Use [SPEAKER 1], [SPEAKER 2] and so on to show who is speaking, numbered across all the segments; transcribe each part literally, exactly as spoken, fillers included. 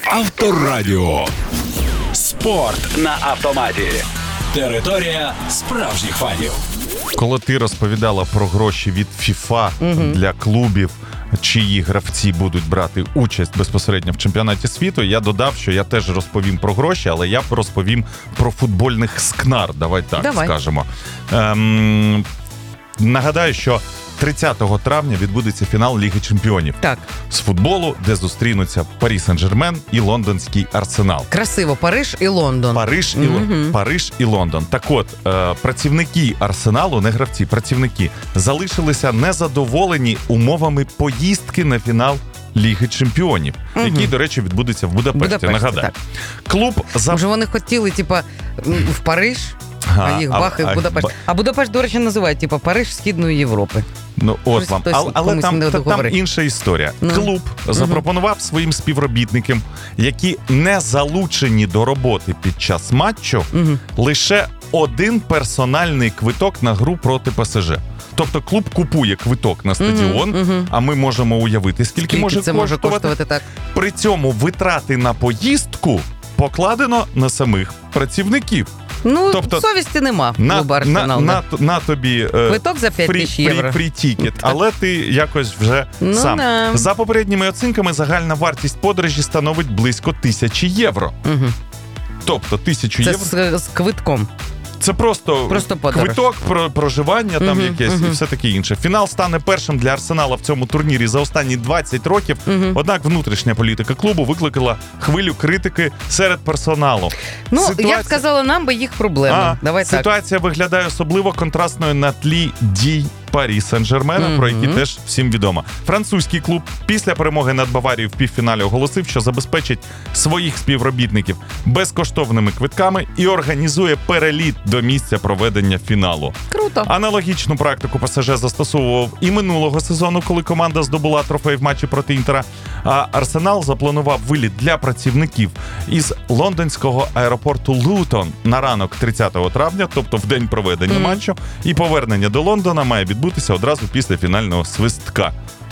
[SPEAKER 1] Авторадіо. Спорт на автоматі. Територія справжніх фанів.
[SPEAKER 2] Коли ти розповідала про гроші від FIFA угу. для клубів, чиї гравці будуть брати участь безпосередньо в чемпіонаті світу, я додав, що я теж розповім про гроші, але я розповім про футбольних скнар, давай так Давай. скажемо. Ем, нагадаю, що тридцятого травня відбудеться фінал Ліги Чемпіонів.
[SPEAKER 3] Так.
[SPEAKER 2] З футболу, де зустрінуться Парі Сен-Жермен і лондонський Арсенал.
[SPEAKER 3] Красиво. Париж і Лондон.
[SPEAKER 2] Париж і, mm-hmm. Париж і Лондон. Так от, е, працівники Арсеналу, не гравці, працівники, залишилися незадоволені умовами поїздки на фінал Ліги Чемпіонів, mm-hmm. який, до речі, відбудеться в Будапешті. Будапешті
[SPEAKER 3] Нагадаю.
[SPEAKER 2] Так. Клуб за...
[SPEAKER 3] Може, вони хотіли, типа, в Париж, а, а їх бах і в Будапешт. А, а Будапешт, до речі, називають, типа, Париж Східної Європи.
[SPEAKER 2] Ну, от вам. Але, але там, та, там інша історія. Ну. Клуб uh-huh. запропонував своїм співробітникам, які не залучені до роботи під час матчу, uh-huh. лише один персональний квиток на гру проти ПСЖ. Тобто клуб купує квиток на стадіон, uh-huh, uh-huh. а ми можемо уявити, скільки, скільки може,
[SPEAKER 3] це
[SPEAKER 2] коштувати.
[SPEAKER 3] може коштувати. Так.
[SPEAKER 2] При цьому витрати на поїздку покладено на самих працівників.
[SPEAKER 3] Ну, тобто, совісті нема.
[SPEAKER 2] На, на, на, на, на тобі
[SPEAKER 3] квиток за п'ять тисяч євро.
[SPEAKER 2] Фрі-тікет, але ти якось вже ну, сам. Да. За попередніми оцінками, загальна вартість подорожі становить близько тисячі євро. Угу. Тобто тисячу
[SPEAKER 3] Це
[SPEAKER 2] євро.
[SPEAKER 3] Це з, з квитком.
[SPEAKER 2] Це просто, просто квиток, про, проживання там uh-huh, якесь uh-huh. і все таке інше. Фінал стане першим для Арсенала в цьому турнірі за останні двадцять років. Uh-huh. Однак внутрішня політика клубу викликала хвилю критики серед персоналу.
[SPEAKER 3] Ну, Ситуація... я б сказала, нам би їх проблеми. А, Давай
[SPEAKER 2] ситуація
[SPEAKER 3] так.
[SPEAKER 2] виглядає особливо контрастною на тлі дій Парі Сен-Жермена, mm-hmm. про які теж всім відомо. Французький клуб після перемоги над Баварією в півфіналі оголосив, що забезпечить своїх співробітників безкоштовними квитками і організує переліт до місця проведення фіналу.
[SPEAKER 3] Круто.
[SPEAKER 2] Аналогічну практику ПСЖ застосовував і минулого сезону, коли команда здобула трофей в матчі проти Інтера. А Арсенал запланував виліт для працівників із лондонського аеропорту Лутон на ранок тридцятого травня, тобто в день проведення mm-hmm. матчу, і повернення до Лондона має відбутися одразу після фінального свистка.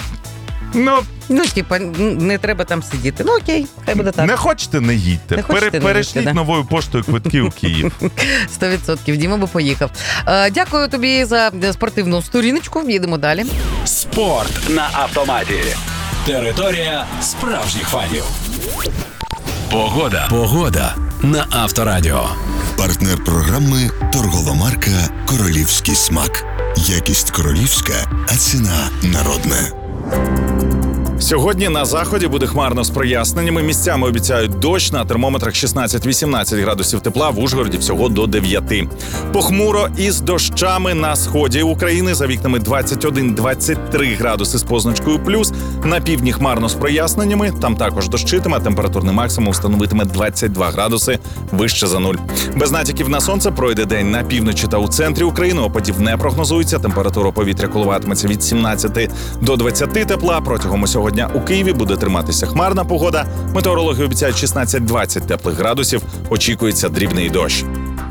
[SPEAKER 2] Ну,
[SPEAKER 3] ну типа, не треба там сидіти. Ну окей, хай буде так.
[SPEAKER 2] Не хочете, не їдьте.
[SPEAKER 3] Не хочете,
[SPEAKER 2] Пере,
[SPEAKER 3] не
[SPEAKER 2] перешліть
[SPEAKER 3] їдьте,
[SPEAKER 2] новою да? поштою квитки у Київ.
[SPEAKER 3] Сто відсотків. Діма би поїхав. Е, дякую тобі за спортивну сторіночку. Їдемо далі.
[SPEAKER 1] Спорт на автоматі. Територія справжніх фанів. Погода. Погода на Авторадіо.
[SPEAKER 4] Партнер програми торгова марка «Королівський смак». Якість королівська, а ціна народна.
[SPEAKER 2] Сьогодні на заході буде хмарно з проясненнями. Місцями обіцяють дощ, на термометрах шістнадцять-вісімнадцять градусів тепла, в Ужгороді всього до дев'яти. Похмуро із дощами на сході України, за вікнами двадцять один-двадцять три градуси з позначкою плюс. На півдні хмарно з проясненнями, там також дощитиме, температурний максимум становитиме двадцять два градуси вище за нуль. Без натяків на сонце пройде день на півночі та у центрі України, опадів не прогнозується, температура повітря коливатиметься від сімнадцяти до двадцяти тепла. Протягом усього дня у Києві буде триматися хмарна погода. Метеорологи обіцяють шістнадцять-двадцять теплих градусів. Очікується дрібний дощ.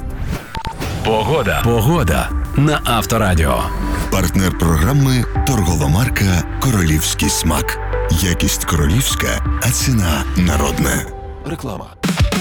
[SPEAKER 1] Погода. Погода на Авторадіо.
[SPEAKER 4] Партнер програми торгова марка «Королівський смак». Якість королівська, а ціна народна.
[SPEAKER 1] Реклама.